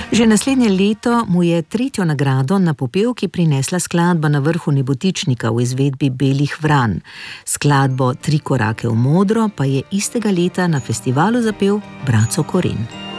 Že naslednje leto mu je tretjo nagrado na Popevki prinesla skladba Na vrhu Nebotičnika v izvedbi Belih vran. Skladbo Tri korake v modro pa je istega leta na festivalu zapel Braco Koren.